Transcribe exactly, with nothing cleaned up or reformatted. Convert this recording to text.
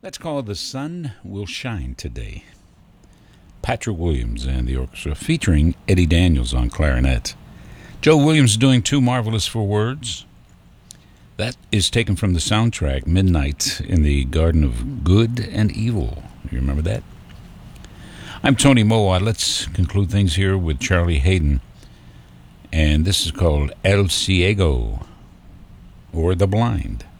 That's called The Sun Will Shine Today. Patrick Williams and the orchestra, featuring Eddie Daniels on clarinet. Joe Williams doing Too Marvelous for Words. That is taken from the soundtrack Midnight in the Garden of Good and Evil. You remember that? I'm Tony Moa. Let's conclude things here with Charlie Haydn. And this is called El Ciego, or The Blind.